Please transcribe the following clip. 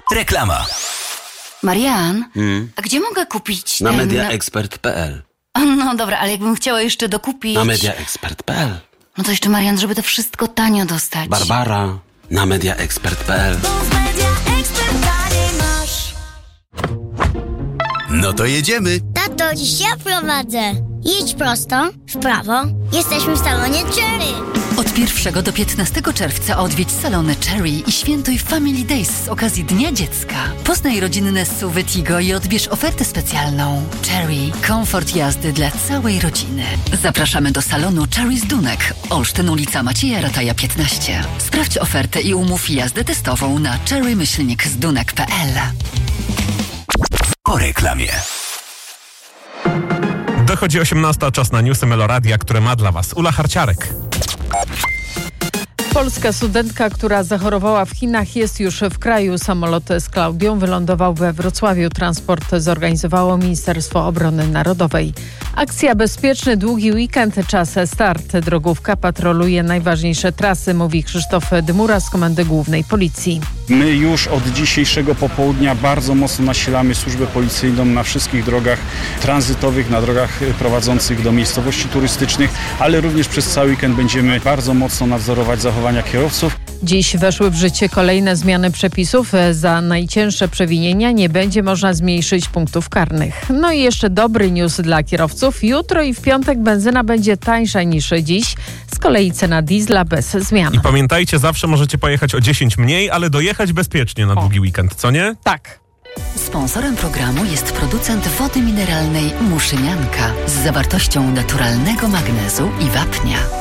Reklama. Marian, a gdzie mogę kupić Na mediaexpert.pl. No dobra, ale jakbym chciała jeszcze dokupić... Na mediaexpert.pl. No to jeszcze, Marian, żeby to wszystko tanio dostać. Barbara. Na mediaexpert.pl. No to jedziemy. Tato, dziś ja prowadzę. Jedź prosto, w prawo. Jesteśmy w salonie Cherry. Od 1 do 15 czerwca odwiedź salony Cherry i świętuj Family Days z okazji Dnia Dziecka. Poznaj rodzinne SUV Tigo i odbierz ofertę specjalną. Cherry. Komfort jazdy dla całej rodziny. Zapraszamy do salonu Cherry z Dunek. Olsztyn, ulica Macieja Rataja 15. Sprawdź ofertę i umów jazdę testową na cherry-zdunek.pl. Po reklamie. Dochodzi 18, czas na newsy Meloradia, które ma dla Was Ula Harciarek. Polska studentka, która zachorowała w Chinach, jest już w kraju. Samolot z Klaudią wylądował we Wrocławiu. Transport zorganizowało Ministerstwo Obrony Narodowej. Akcja Bezpieczny Długi Weekend, czas start. Drogówka patroluje najważniejsze trasy, mówi Krzysztof Dymura z Komendy Głównej Policji. My już od dzisiejszego popołudnia bardzo mocno nasilamy służbę policyjną na wszystkich drogach tranzytowych, na drogach prowadzących do miejscowości turystycznych, ale również przez cały weekend będziemy bardzo mocno nadzorować zachowania kierowców. Dziś weszły w życie kolejne zmiany przepisów. Za najcięższe przewinienia nie będzie można zmniejszyć punktów karnych. No i jeszcze dobry news dla kierowców. Jutro i w piątek benzyna będzie tańsza niż dziś. Z kolei cena diesla bez zmian. I pamiętajcie, zawsze możecie pojechać o 10 mniej, ale dojechać bezpiecznie na długi weekend, co nie? Tak. Sponsorem programu jest producent wody mineralnej Muszynianka z zawartością naturalnego magnezu i wapnia.